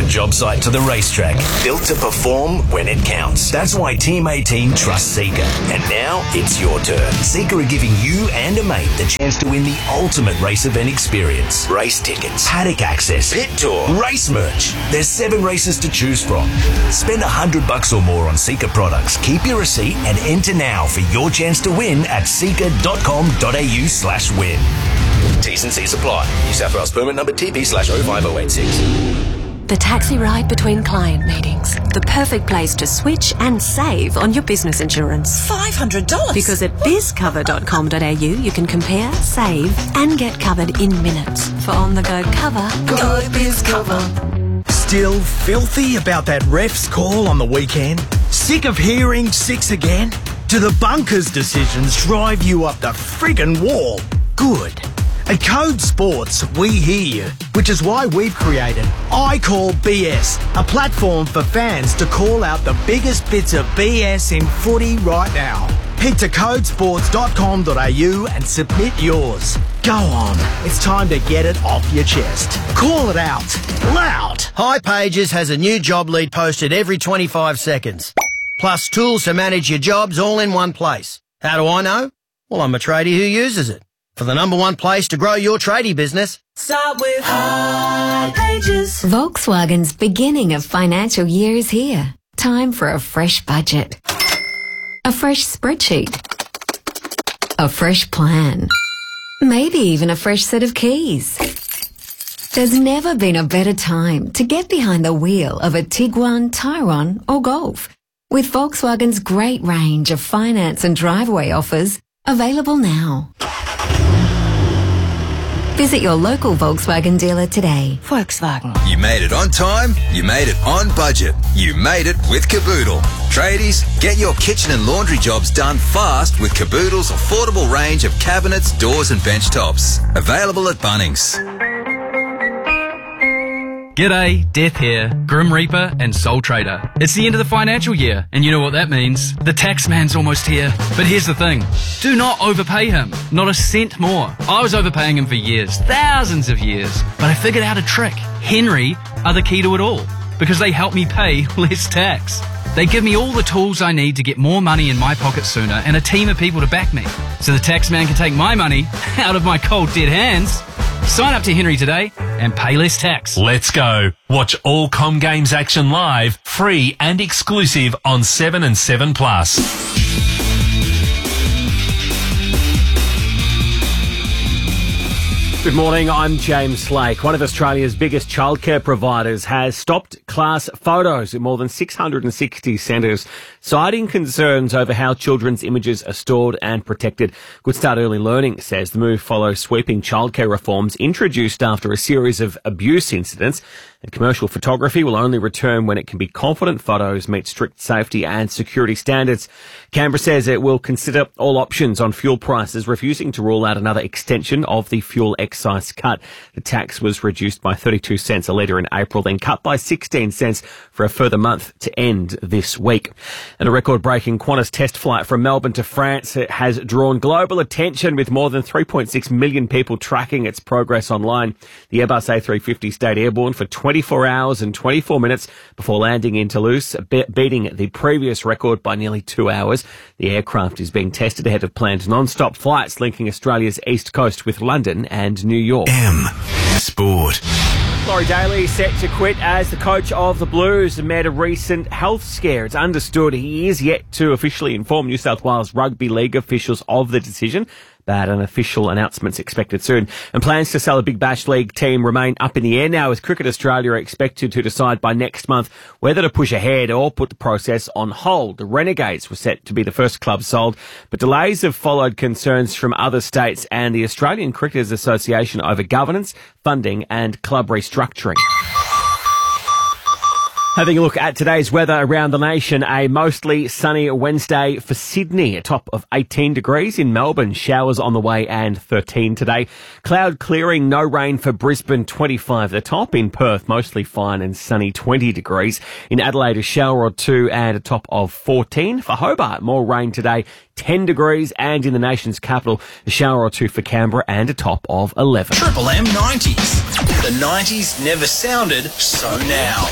job site to the racetrack, built to perform when it counts. That's why Team 18 trusts Seeker. And now it's your turn. Seeker are giving you and a mate the chance to win the ultimate race event experience. Race tickets, paddock access, pit tour, race merch. There's 7 races to choose from. Spend $100 or more on Seeker products. Keep your receipt and enter now for your chance to win at seeker.com.au/win. T's and C's apply. New South Wales permit number TP/05086. The taxi ride between client meetings. The perfect place to switch and save on your business insurance. $500? Because at bizcover.com.au you can compare, save and get covered in minutes. For on-the-go cover, Go BizCover. Still filthy about that ref's call on the weekend? Sick of hearing 6 again? Do the bunkers decisions drive you up the friggin' wall? Good. At Code Sports, we hear you, which is why we've created I Call BS, a platform for fans to call out the biggest bits of BS in footy right now. Head to codesports.com.au and submit yours. Go on, it's time to get it off your chest. Call it out, loud. hipages has a new job lead posted every 25 seconds. Plus tools to manage your jobs all in one place. How do I know? Well, I'm a tradie who uses it. For the number one place to grow your tradie business, Start with hipages. Volkswagen's beginning of financial year is here. Time for a fresh budget. A fresh spreadsheet. A fresh plan. Maybe even a fresh set of keys. There's never been a better time to get behind the wheel of a Tiguan, Tyrone or Golf. With Volkswagen's great range of finance and driveway offers available now. Visit your local Volkswagen dealer today. Volkswagen. You made it on time, you made it on budget, you made it with Caboodle. Tradies, get your kitchen and laundry jobs done fast with Caboodle's affordable range of cabinets, doors and bench tops. Available at Bunnings. G'day, Death here, Grim Reaper and Soul Trader. It's the end of the financial year, and you know what that means. The tax man's almost here. But here's the thing. Do not overpay him. Not a cent more. I was overpaying him for years, thousands of years. But I figured out a trick. Henry are the key to it all, because they help me pay less tax. They give me all the tools I need to get more money in my pocket sooner and a team of people to back me, so the tax man can take my money out of my cold dead hands. Sign up to Henry today and pay less tax. Let's go. Watch all Com Games action live, free and exclusive on 7 and 7 Plus. Good morning, I'm James Slake. One of Australia's biggest childcare providers has stopped class photos in more than 660 centres, citing concerns over how children's images are stored and protected. Good Start Early Learning says the move follows sweeping childcare reforms introduced after a series of abuse incidents, and commercial photography will only return when it can be confident photos meet strict safety and security standards. Canberra says it will consider all options on fuel prices, refusing to rule out another extension of the fuel excise cut. The tax was reduced by 32 cents a litre in April, then cut by 16 cents for a further month to end this week. And a record-breaking Qantas test flight from Melbourne to France has drawn global attention, with more than 3.6 million people tracking its progress online. The Airbus A350 stayed airborne for 24 hours and 24 minutes before landing in Toulouse, beating the previous record by nearly 2 hours. The aircraft is being tested ahead of planned non-stop flights linking Australia's east coast with London and New York. Sport. Laurie Daly set to quit as the coach of the Blues amid a recent health scare. It's understood he is yet to officially inform New South Wales Rugby League officials of the decision, but an official announcement's expected soon. And plans to sell a Big Bash League team remain up in the air now, with Cricket Australia expected to decide by next month whether to push ahead or put the process on hold. The Renegades were set to be the first club sold, but delays have followed concerns from other states and the Australian Cricketers Association over governance, funding and club restructuring. Having a look at today's weather around the nation, a mostly sunny Wednesday for Sydney, a top of 18 degrees. In Melbourne, showers on the way and 13 today. Cloud clearing, no rain for Brisbane, 25 the top. In Perth, mostly fine and sunny, 20 degrees. In Adelaide, a shower or two and a top of 14. For Hobart, more rain today, 10 degrees. And in the nation's capital, a shower or two for Canberra and a top of 11. Triple M 90s. The 90s never sounded so now.